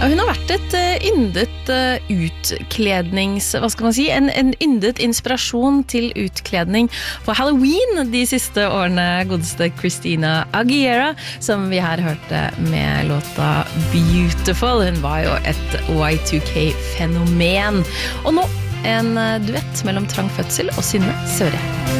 Ja, hun har vært et yndet hva skal man si, en yndet inspirasjon til utkledning på Halloween de siste årene, godeste Christina Aguilera, som vi her hørte med låta Beautiful. Hun var jo et Y2K-fenomen. Og nå en duett mellom Trang Fødsel og Synne Søre.